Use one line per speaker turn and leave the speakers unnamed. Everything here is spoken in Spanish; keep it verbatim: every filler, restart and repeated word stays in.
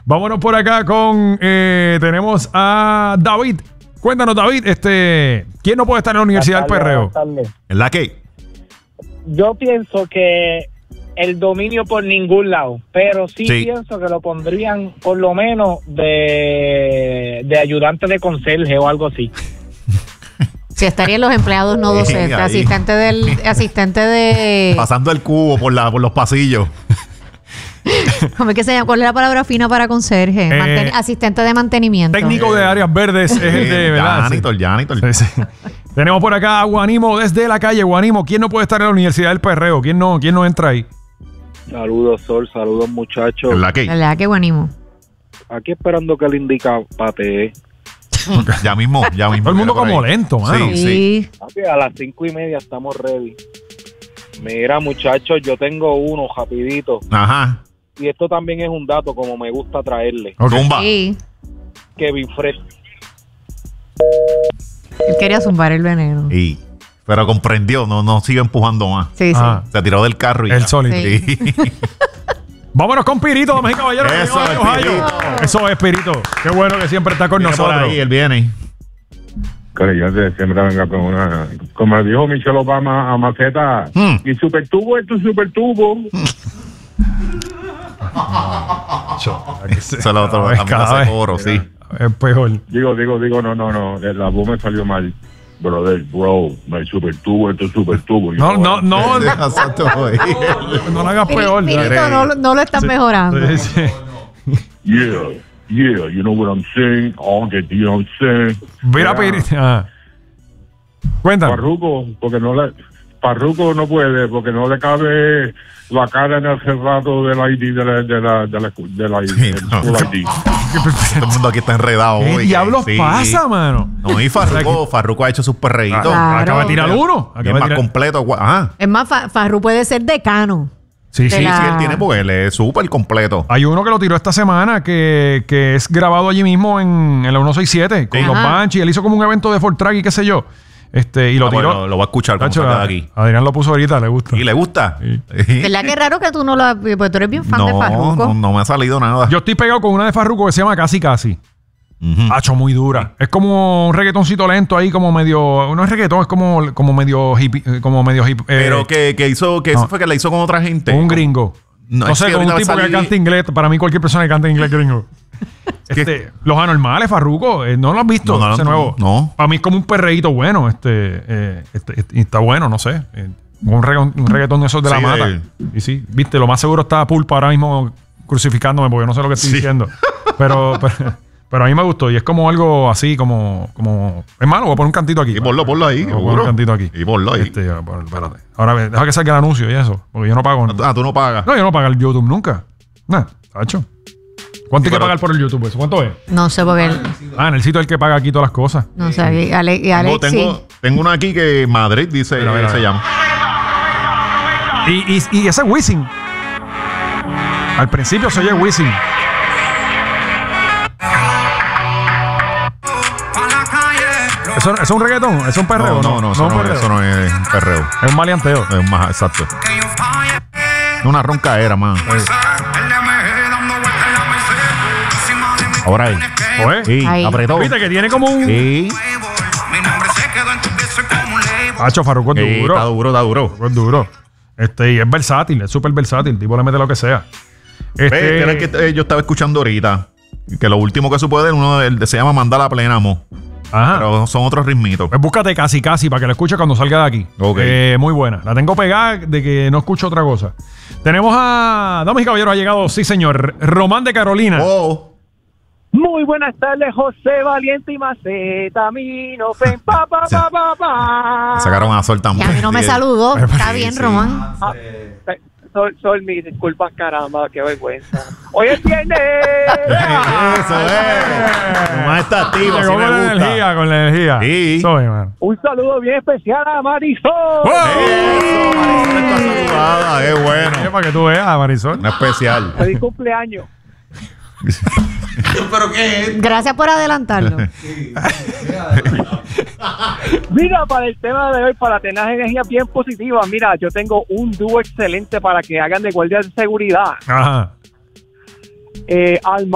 Vámonos por acá con... Eh, tenemos a David. Cuéntanos, David, este, ¿quién no puede estar en la Universidad del Perreo?
¿En la qué?
Yo pienso que el dominio por ningún lado, pero sí,
Sí.
pienso que lo pondrían por lo menos de, de ayudante de conserje o algo así.
Si estarían los empleados no
Sí,
docentes,
ahí.
asistente del asistente de
Pasando el cubo por, la, por los pasillos.
¿cómo es que se llama? ¿Cuál es la palabra fina para conserje?
Eh,
Manten- asistente de mantenimiento.
Técnico de áreas verdes es el de, ¿verdad?
Janitor, janitor.
Sí, sí. Tenemos por acá a Guanimo desde la calle. Guanimo, ¿quién no puede estar en la Universidad del Perreo? ¿Quién no, quién no entra ahí?
Saludos, Sol, saludos, muchachos.
¿En la qué?
¿Verdad? Qué buenísimo.
Aquí esperando que el indica patee.
Ya mismo, ya mismo.
Todo el mundo
Por ahí.
como lento, mano.
Sí, sí.
Papi, a las cinco y media estamos ready. Mira, muchachos, yo tengo uno rapidito.
Ajá.
Y esto también es un dato como me gusta traerle.
Ok.
Zumba.
Sí.
Kevin Fred.
Él quería zumbar el veneno.
Y, pero comprendió, no, no sigue empujando más.
Sí, sí.
Ah,
Se tiró del carro y
el
ya.
solito.
Sí.
Sí.
Vámonos con Pirito, damas y caballeros.
Eso
Llegó de
es,
Ohio.
Pirito.
Eso es, Pirito. Qué bueno que siempre está con
Viene por
nosotros.
ahí, él viene.
Creyente siempre venga con una... Como dijo Michelle Obama a Maceta,
Hmm.
y super tubo es tu super tubo.
Se lo otro,
Cada vez,
también
cada
hace
vez.
coro, sí.
Es peor.
Digo, digo, digo, no, no, no, la voz me salió mal. Brother, bro, my super tubo es tu super tubo.
No, no, no. No,
Exacto, güey.
no lo hagas
Piri-
peor.
Pirito, no, lo- no lo están mejorando.
Sí, sí.
Yeah, yeah, you know what I'm saying? Oh, que you know what I'm saying?
Mira,
Mira,
Pirito. Ah. Cuéntame.
Parruco, porque no le... Parruco no puede, porque no le cabe la cara en el cerrado del I D de la... De la, de la, de la,
Sí,
del
no.
school I D.
Todo el mundo aquí está enredado
¿Qué
hoy.
diablos
Sí.
pasa, mano?
No, y Farruko, Farruko ha hecho sus perreitos.
Claro.
Acaba de tirar uno.
Y es
Acaba de
más
tirar.
completo. gua- Ajá.
Es más, Fa- Farru puede ser decano.
Sí,
de
sí.
Sí,
la-
sí, él tiene porque él es súper completo.
Hay uno que lo tiró esta semana que, que es grabado allí mismo en, en la ciento sesenta y siete con
Sí.
los
Ajá.
Banshee. Él hizo como un evento de Ford Track y qué sé yo. Este, y lo
Ah, pues
tiró.
lo, lo va a escuchar cuando
Tacho,
salga de
a-
aquí.
Adrián lo puso ahorita, le gusta.
¿Y le gusta?
Sí.
Sí.
¿Verdad que es raro que tú no lo has... Porque tú eres bien fan de
No,
Farruko.
no, no me ha salido nada.
Yo estoy pegado con una de Farruko que se llama Casi Casi.
Ujú.
Hacho, muy dura. Es como un reggaetoncito lento ahí, como medio. No es reggaetón, es como, como medio hippie. eh, Como medio hippie. eh,
Pero que, que hizo, que
no.
eso fue que la hizo con otra gente.
un gringo.
No,
No,
es
sé,
que
con un
ahorita
tipo
va a
que
salir-
canta inglés. Para mí, cualquier persona que canta inglés gringo.
que-
Este, los anormales, Farruko, eh, ¿no lo has visto?
No, no,
ese
no,
nuevo.
no.
Para mí es como un perreíto bueno. Este, eh, este, este, y está bueno, no sé. Eh, un, regga- un reggaetón de esos de la
Sí,
mata.
de-
Y sí, viste, lo más seguro está Pulpa ahora mismo crucificándome porque no sé lo que estoy
Sí.
diciendo. Pero, pero, pero a mí me gustó. Y es como algo así, como. como es malo, voy a poner un cantito aquí.
Y ponlo, ponlo ahí.
Voy a poner
seguro.
un cantito aquí.
Y ponlo ahí.
Este, ah, bueno, espérate. Ahora ve, deja que salga el anuncio y eso. Porque yo no pago.
Ah, tú no pagas.
No, yo no pago el YouTube nunca. Nah, tacho. ¿Cuánto hay
Sí,
que
pero-
pagar por el YouTube? ¿Eso cuánto es?
No sé porque... él-
Ah, en el sitio el que paga aquí todas las cosas.
No sé. Y Ale- y
Tengo,
Alex,
tengo,
sí.
tengo una aquí que Madrid dice
Mira, mira,
se
mira.
llama.
Y, y, y ese Wisin. Al principio se oye Wisin. ¿Eso, ¿Eso es un reggaetón? ¿Eso es un perreo?
No, no, no, eso
un
no,
perreo.
eso no es un perreo.
Es un maleanteo.
Es un más exacto. Es una roncaera, man. Ahora ahí.
Oye,
Sí,
Ahí.
apretó.
viste que tiene como un...
Sí.
Hacho, Farruko es
Sí,
duro.
está duro, está duro.
Farruko es duro. Este, y es versátil, es súper versátil. El tipo le mete lo que sea.
Ve,
Este,
era que eh, yo estaba escuchando ahorita que lo último que supo de él, uno de, de- se llama Mandala Plena, mo.
ajá.
Pero son otros ritmitos.
Pues búscate Casi Casi para que la escuche cuando salga de aquí.
Ok.
Eh, muy buena. La tengo pegada de que no escucho otra cosa. Tenemos a... Damas y caballeros, ha llegado, sí señor, Román de Carolina.
Oh,
Muy buenas tardes, José Valiente y Maceta, Mino, pen, pa, pa, pa, pa, pa.
sacaron a Sol
Y
también.
a mí no me
Sí.
saludó. Está
Sí,
bien,
sí.
Román.
Ah, eh, Sol, Sol, mis disculpas, caramba, qué vergüenza. Hoy es viernes.
Eso es. Nomás está activo,
Llegó
así me
con la
gusta.
energía, con la energía.
Sí.
Soy, man.
Un saludo bien especial a Marisol.
Eso, Marisol está saludada, es
Es
bueno.
para que tú veas, Marisol.
Una especial.
Feliz cumpleaños.
Gracias por adelantarlo.
Mira, para el tema de hoy, para tener energías bien positivas, mira, yo tengo un dúo excelente para que hagan de guardia de seguridad.
Ajá.
Eh, al